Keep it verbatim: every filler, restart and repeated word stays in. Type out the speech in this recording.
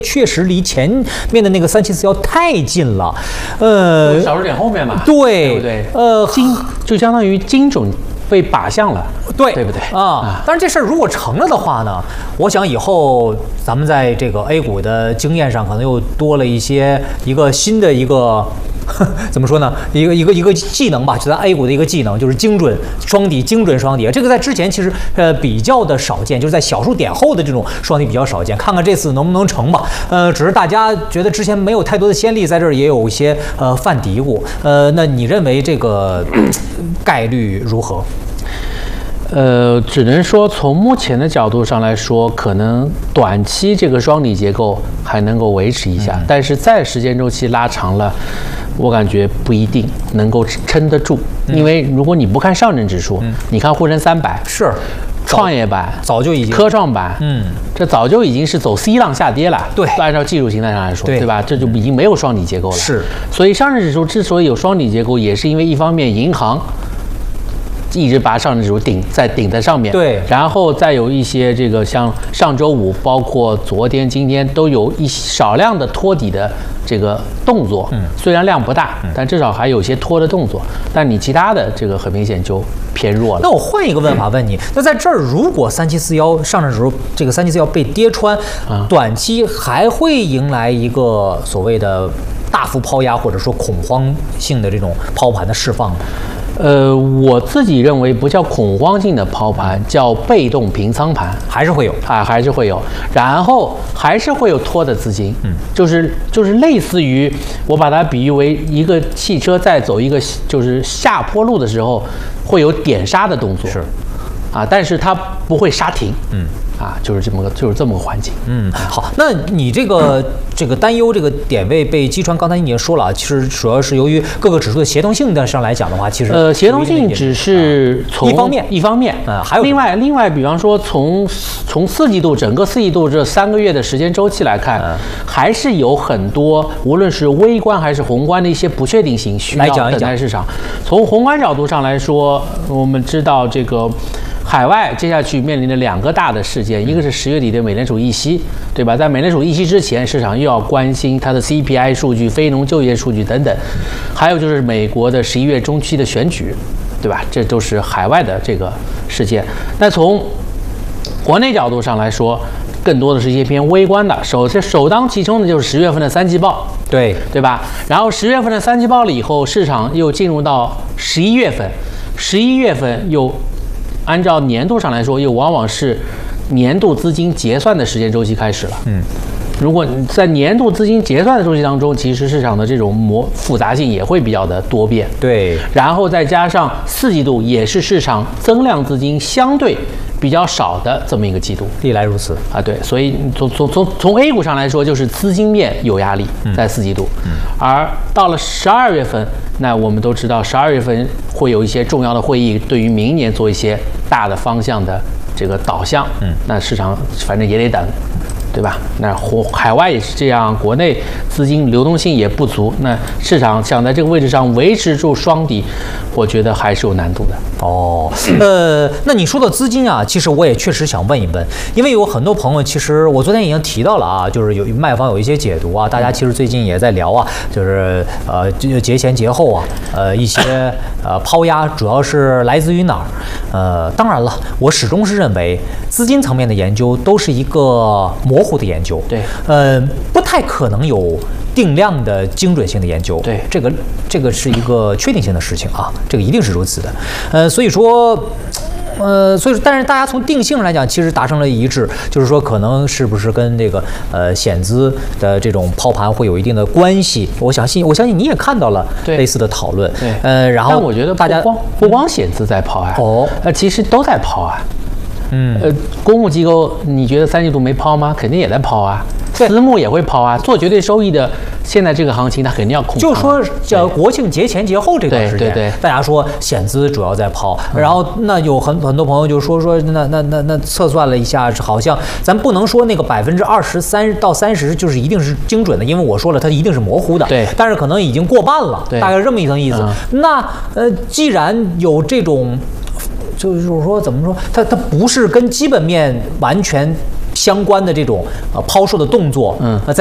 确实离前面的那个三七四幺太近了，呃， 小数点后面嘛， 对， 对不对？ 呃， 精就相当于精准被靶向了， 对， 对不对啊？当然，这事儿如果成了的话呢，我想以后咱们在这个 A 股的经验上，可能又多了一些一个新的一个。怎么说呢？一个一个一个技能吧，就在 A 股的一个技能，就是精准双底，精准双底。这个在之前其实呃比较的少见，就是在小数点后的这种双底比较少见。看看这次能不能成吧。呃，只是大家觉得之前没有太多的先例，在这儿也有一些呃犯嘀咕。呃，那你认为这个概率如何？ 呃，只能说从目前的角度上来说，可能短期这个双底结构还能够维持一下，嗯、但是再时间周期拉长了，我感觉不一定能够撑得住。嗯、因为如果你不看上证指数，嗯、你看沪深三百是。 创业板早就已经， 科创板，嗯，这早就已经是走 C 浪下跌了。 对， 按照技术形态上来说， 对, 对吧？这就已经没有双底结构了。 是， 所以上证指数之所以有双底结构，也是因为一方面银行一直把上证指数顶在顶在上面， 对， 然后再有一些这个像上周五，包括昨天、今天都有一少量的托底的这个动作，嗯，虽然量不大，嗯、但至少还有一些托的动作。但你其他的这个很明显就偏弱了。 那我换一个问法问你，那在这儿如果三七四幺上证指数这个三七四幺被跌穿，啊、短期还会迎来一个所谓的大幅抛压或者说恐慌性的这种抛盘的释放吗？ 呃，我自己认为不叫恐慌性的抛盘，叫被动平仓盘， 还是会有啊，还是会有，然后还是会有拖的资金，嗯，就是就是类似于我把它比喻为一个汽车在走一个就是下坡路的时候，会有点刹的动作， 是， 啊，但是它不会刹停，嗯。啊，就是这么个，就是这么个环境。 嗯，好，那你这个这个担忧这个点位被击穿，刚才你已经说了啊，其实主要是由于各个指数的协同性的上来讲的话，其实呃，协同性只是从一方面， 一方面， 呃，还有另外另外，比方说从从四季度整个四季度这三个月的时间周期来看，嗯、还是有很多无论是微观还是宏观的一些不确定性需要等待市场。从宏观角度上来说，我们知道这个。海外接下去面临着两个大的事件，一个是十月底的美联储议息，对吧？在美联储议息之前，市场又要关心它的 C P I 数据、非农就业数据等等，还有就是美国的十一月中期的选举，对吧？这都是海外的这个事件。那从国内角度上来说，更多的是一些偏微观的，首先首当其冲的就是十月份的三季报， 对对吧？然后十月份的三季报了以后，市场又进入到十一月份，十一月份又。按照年度上来说，又往往是年度资金结算的时间周期开始了。嗯，如果在年度资金结算的周期当中，其实市场的这种模复杂性也会比较的多变。 对， 然后再加上四季度也是市场增量资金相对比较少的这么一个季度， 历来如此啊。对，所以从从从从 A 股上来说，就是资金面有压力在四季度，嗯，而到了十二月份。那我们都知道，十二月份会有一些重要的会议，对于明年做一些大的方向的这个导向。嗯，那市场反正也得等，对吧？那海外也是这样，国内资金流动性也不足，那市场想在这个位置上维持住双底，我觉得还是有难度的。 哦，呃，那你说的资金啊，其实我也确实想问一问，因为有很多朋友，其实我昨天已经提到了啊，就是有卖方有一些解读啊，大家其实最近也在聊啊，就是呃节前节后啊，呃一些呃抛压主要是来自于哪儿？呃，当然了，我始终是认为资金层面的研究都是一个模糊的研究， 对， 呃，不太可能有定量的精准性的研究， 对， 这个这个是一个确定性的事情啊，这个一定是如此的，呃，所以说。呃，所以但是大家从定性上来讲，其实达成了一致，就是说可能是不是跟这个呃险资的这种抛盘会有一定的关系？我相信，我相信你也看到了类似的讨论。 对， 呃，然后但我觉得大家不光不光险资在抛啊， 哦， 呃，其实都在抛啊。 嗯， 呃，公募机构你觉得三季度没抛吗？肯定也在抛啊。私募也会抛啊，做绝对收益的，现在这个行情它肯定要控。 就说叫国庆节前节后这段时间， 对对对， 大家说险资主要在抛，然后那有很很多朋友就说说那那那那测算了一下，好像咱不能说那个百分之二十三到三十就是一定是精准的，因为我说了它一定是模糊的， 对， 但是可能已经过半了，大概这么一层意思。嗯、那呃，既然有这种。就是说，怎么说？它它不是跟基本面完全相关的这种呃抛售的动作，嗯，那在